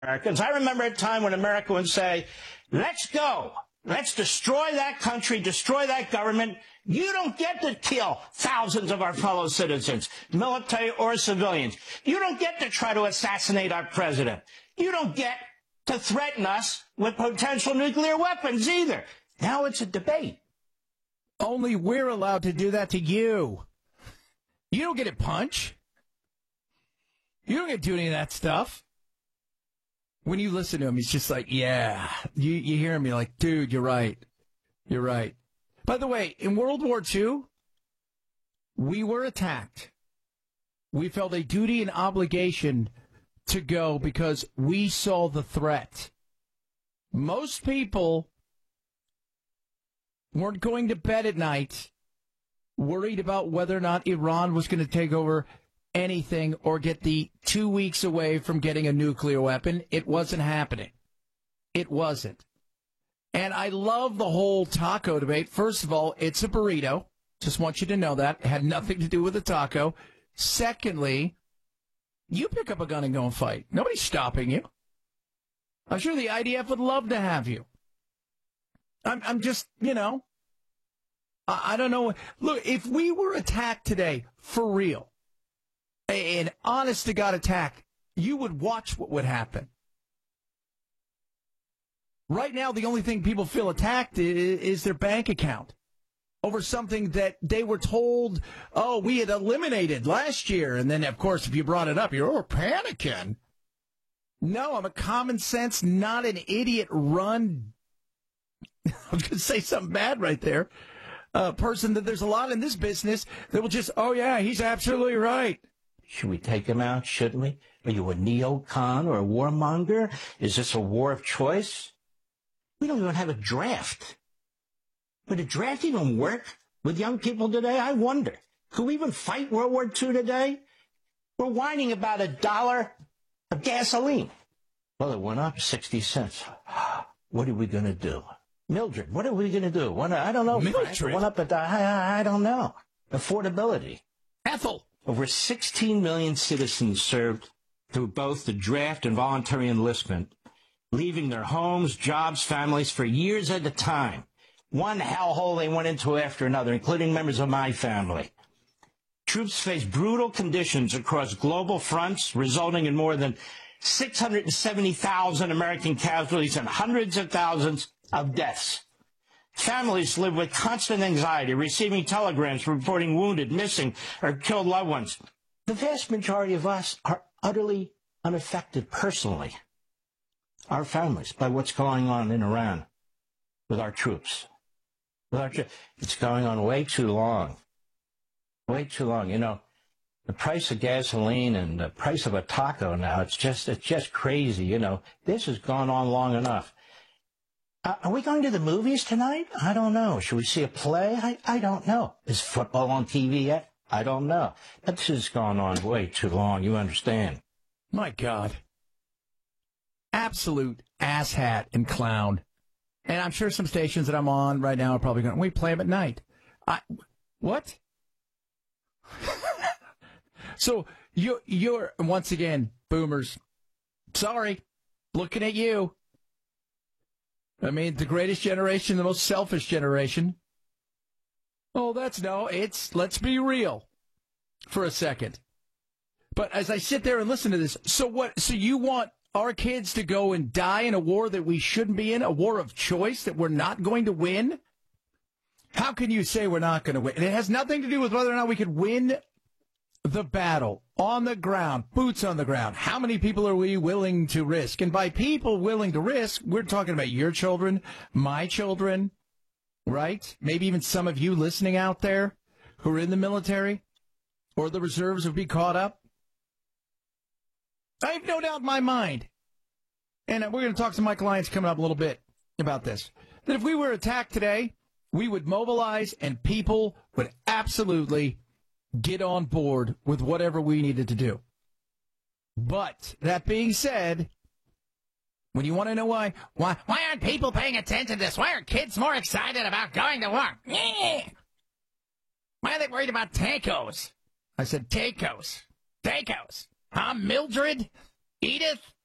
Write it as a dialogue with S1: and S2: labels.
S1: Americans. I remember a time when America would say, let's go. Let's destroy that country, destroy that government. You don't get to kill thousands of our fellow citizens, military or civilians. You don't get to try to assassinate our president. You don't get to threaten us with potential nuclear weapons either. Now it's a debate.
S2: Only we're allowed to do that to you. You don't get to punch. You don't get to do any of that stuff. When you listen to him, he's just like, yeah. You hear him, you're like, dude, you're right. You're right. By the way, in World War II, we were attacked. We felt a duty and obligation to go because we saw the threat. Most people weren't going to bed at night worried about whether or not Iran was going to take over anything or get the 2 weeks away from getting a nuclear weapon. It wasn't happening. It wasn't. And I love the whole taco debate. First of all, it's a burrito. Just want you to know that. It had nothing to do with a taco. Secondly, you pick up a gun and go and fight. Nobody's stopping you. I'm sure the IDF would love to have you. I'm just, I don't know. Look, if we were attacked today, for real, an honest-to-God attack, you would watch what would happen. Right now, the only thing people feel attacked is their bank account over something that they were told, oh, we had eliminated last year. And then, of course, if you brought it up, you're panicking. No, I'm a common sense, not an idiot run. I was going to say something bad right there. Person that there's a lot in this business that will just, oh, yeah, he's absolutely right.
S1: Should we take him out? Shouldn't we? Are you a neocon or a warmonger? Is this a war of choice? We don't even have a draft. Would a draft even work with young people today? I wonder. Could we even fight World War II today? We're whining about $1 of gasoline. Well, it went up 60 cents. What are we going to do? Mildred, what are we going to do? I don't know.
S2: Mildred?
S1: Frank. Went up I don't know. Affordability.
S2: Ethel.
S1: Over 16 million citizens served through both the draft and voluntary enlistment, leaving their homes, jobs, families for years at a time. One hellhole they went into after another, including members of my family. Troops faced brutal conditions across global fronts, resulting in more than 670,000 American casualties and hundreds of thousands of deaths. Families live with constant anxiety, receiving telegrams reporting wounded, missing, or killed loved ones. The vast majority of us are utterly unaffected personally, our families, by what's going on in Iran with our troops. It's going on way too long. Way too long. The price of gasoline and the price of a taco now, it's just crazy. This has gone on long enough. Are we going to the movies tonight? I don't know. Should we see a play? I don't know. Is football on TV yet? I don't know. This has gone on way too long. You understand?
S2: My God. Absolute asshat and clown. And I'm sure some stations that I'm on right now are probably going, we play them at night. What? So you're, once again, boomers. Sorry. Looking at you. I mean, the greatest generation, the most selfish generation. Oh, let's be real for a second. But as I sit there and listen to this, so you want our kids to go and die in a war that we shouldn't be in, a war of choice that we're not going to win? How can you say we're not going to win? And it has nothing to do with whether or not we could win the battle on the ground, boots on the ground. How many people are we willing to risk? And by people willing to risk, we're talking about your children, my children, right? Maybe even some of you listening out there who are in the military or the reserves will be caught up. I have no doubt in my mind, and we're going to talk to Mike Lyons coming up a little bit about this, that if we were attacked today, we would mobilize and people would absolutely get on board with whatever we needed to do. But that being said, when you want to know why aren't people paying attention to this? Why are kids more excited about going to war? Why are they worried about tacos? I said tacos. Tacos. Huh, Mildred? Edith?